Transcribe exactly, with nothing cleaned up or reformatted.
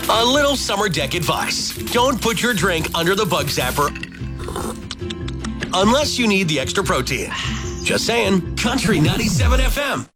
A little summer deck advice. Don't put your drink under the bug zapper unless you need the extra protein. Just saying. Country ninety-seven F M.